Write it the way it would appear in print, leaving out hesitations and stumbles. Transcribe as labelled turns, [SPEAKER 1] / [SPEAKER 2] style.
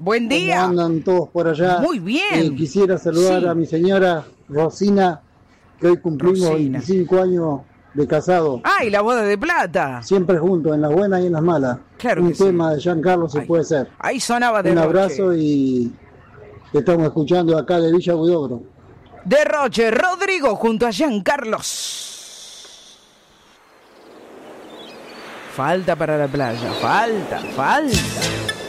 [SPEAKER 1] Buen día.
[SPEAKER 2] ¿Cómo andan todos por allá?
[SPEAKER 1] Muy bien.
[SPEAKER 2] Quisiera saludar a mi señora Rosina, que hoy cumplimos 25 años de casado.
[SPEAKER 1] ¡Ay, la boda de plata!
[SPEAKER 2] Siempre juntos, en las buenas y en las malas.
[SPEAKER 1] Claro
[SPEAKER 2] Un
[SPEAKER 1] que sí.
[SPEAKER 2] tema de Giancarlo se puede ser.
[SPEAKER 1] Ahí sonaba de
[SPEAKER 2] Un
[SPEAKER 1] Roche.
[SPEAKER 2] abrazo y te estamos escuchando acá de Villa Huidobro.
[SPEAKER 1] De Roche, Rodrigo junto a Giancarlos. Falta para la playa, falta.